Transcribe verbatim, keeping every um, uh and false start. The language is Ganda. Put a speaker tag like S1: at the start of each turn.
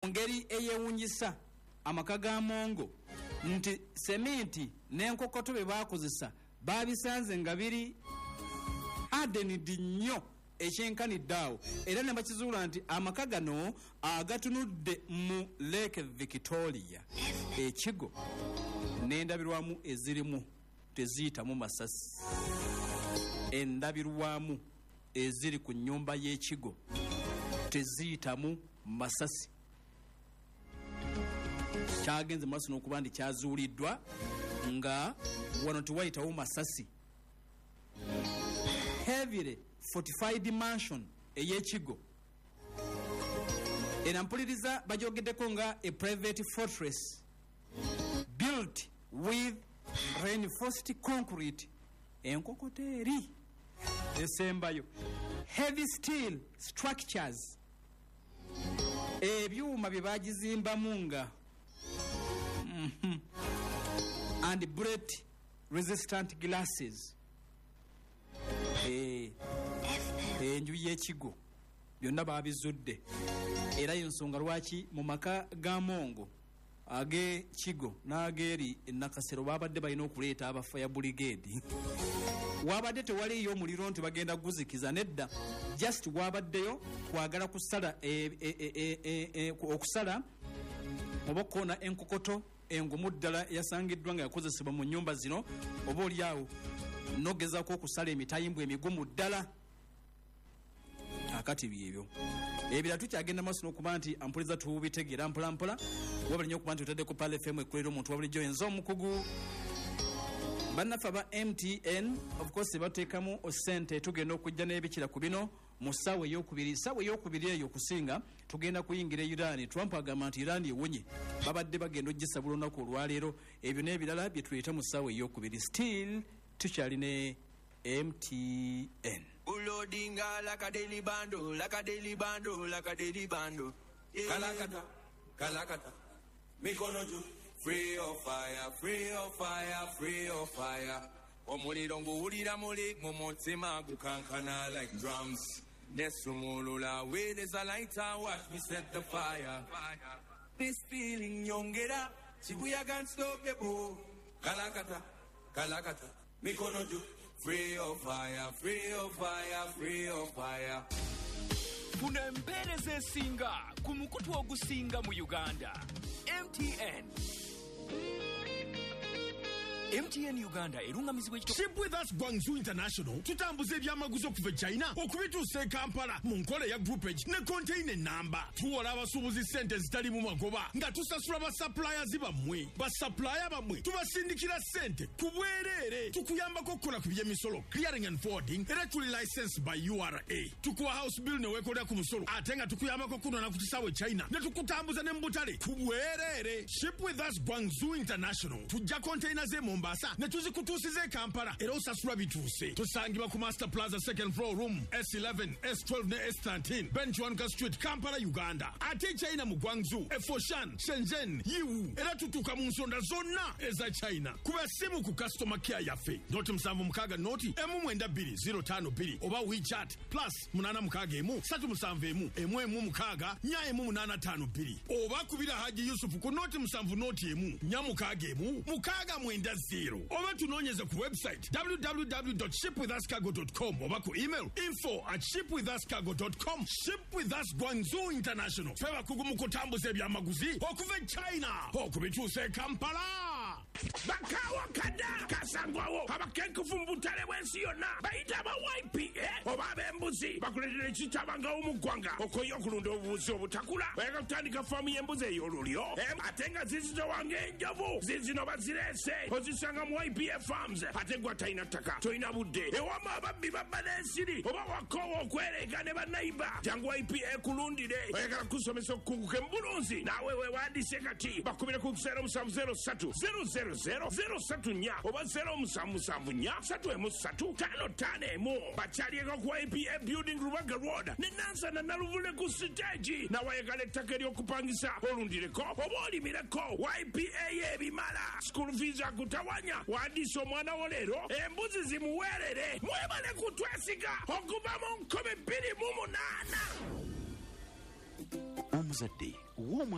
S1: ngeri eyewunyisa amaka ga Mongo nti sementi n'enkokoto be bakozesa babisanze nga biri hardened nnyo ekyenkanidde awo era ne bakizuula nti amaka gano agatunudde mu Lake Victoria ekigo n'endabirwamu ezirimu teziyitamu masasi. Endabirwamu eziri ku nnyumba y'ekigo teziyitamu masasi. Kyagenze maaso n'okuba nti kyazuuliddwa nga wano tewayitawo masasi. Heavily fortified mansion ey'ekigo erampuliriza bajogeddeko nga a private fortress built with reinforced concrete. Enkokoto eri esembayo heavy steel structures, ebyuma bye bagizimbamu nga mm-hmm. and bullet resistant glasses. Eh, enju y'ekigo byonna babizudde era y'ensonga lwaki mu maka ga Mongo ag'ekigo n'ageeri Nakasero babadde balina okuleeta aba fire brigade. Wabadde tewaliyo omuliro nti bagenda guzikiza, nedda, just wabaddeyo kwagala kusala e, e, e, e, e, okusala oba okkoona enkokoto engumu ddala yasangiddwa nga yakozesebwa mu nnyumba zino, oba oliawo nogezaako okusala emitayimbwa emigumu ddala. Akati byebyo ebira tukyagenda maaso n'okuba nti ampuliza tubitegeera mpola mpola. Wabali nnyo okuba nti otaddeko Pale F M ekulera omuntu wabulijjo enzo omukugu. Bannaffe aba M T N of course bateekamu sente. Tugenda okujja n'ebikira ku bino mu ssaawa ey'okubiri. Ssaawa ey'okubiri eyo okusinga tugenda kuyingira Iran. Trump agamba nti Iran ewunye, babadde bagenda ogisa bulunaku olwaleero. Ebyo n'ebirala bye tuleeta mu ssaawa ey'okubiri. Still tukyali ne M T N.
S2: Ulodinga like a daily bando, like a daily bando, like a daily bando. Yeah. Kalakata, kalakata, mikono juu. Free of fire, free of fire, free of fire. Omuliro nguwulira muli mu mutima gukankana like drums. Nesumulula, where there's a lighter, watch me set the fire. This feeling nyongera, chibuya can't stop the boom. Kalakata, kalakata, mikono juu. Free of fire, free of fire, free of fire.
S3: Kuna empereza esinga ku mukutu ogusinga mu Uganda. M T N. M T N Uganda erungamizibwa ekito.
S4: Ship with us Guangzhou International tutambuza ebyamaguzi okuva China okubituusa e Kampala mu nkola ya groupage ne container number. Tuwola abasuubuzi ssente zitali mu magoba nga tusasula ba suppliers bammwe. Ba supplier bammwe tubasindikira ssente ku bwereere. Tukuyambako okukola ku by'emisolo, clearing and forwarding era tuli licensed by U R A. Tukuwa house bill ne weekolera ku musolo ate nga tukuyambako kunona ku kisaawe China ne tukutambuza ne mu butale ku bwereere. Ship with us Guangzhou International tujja container ze Mombasa ne tuzikutuusiza e Kampala era osasula bituuse. Tusangibwa ku Master Plaza second floor room S eleven, S twelve ne S thirteen Benchwanka Street, Kampala, Uganda. Ate China mu Guangzhou, e Foshan, Shenzhen, Yiwu era tutuuka mu nsonda zonna eza China. Kuba simu ku customer care yaffe noti musanvu mukaaga noti emu mwenda bbiri zero ttaano bbiri oba WeChat plus munana mukaaga emu ssatu musanvu emu emu emu mukaaga nnya emu munaana ttaano bbiri oba kubira Haji Yusufu ku noti musanvu noti emu nnya mukaaga emu mukaaga mwenda zero. Oba tunoonyeze ku website w w w dot ship with us cargo dot com oba ku email info at ship with us cargo dot com. Ship with us Guangzhou International feba kugumu kutambuza ebyamaguzi okuva China okubituusa e Kampala. Bakawa kada kasangwawo abakenkufu mbutale bwensi yonna bayita aba Y P A oba ab'embuzi bakuletera ekitabangawo mu ggwanga okoye okulunda obubuzi obutakula bayaga kutandika faamu y'embuzi ey'olulyo ate nga zizito wange enjovu zizino bazirese ozisanga mu Y P A Farms ate gwa talina ttaka tolina budde ewama ababbi babba n'ensiri oba wakoowa okwereega ne bannayiba jangu Y P A kulundire oyagala kusomesa okukunguka embulunzi naawe weewandiise kati bakubire ku zero musanvu zero ssatu zero zero zero zero ssatu nnya oba zero musanvu musanvu nnya ssatu emu ssatu ttaano ttaano emu bakyalieko ku Y P A Building Rubaga Road ne Nansana Naluvule ku siteegi nawayagala ettaka ery'okupangisa olundireko oba olimireko Y P A y'ebimala school fees akutawanya wandiisa omwana wo leero embuzi zimuweerere mwebale kutwesiga okuva mu nkumi bbiri mu munaana.
S5: Omuzadde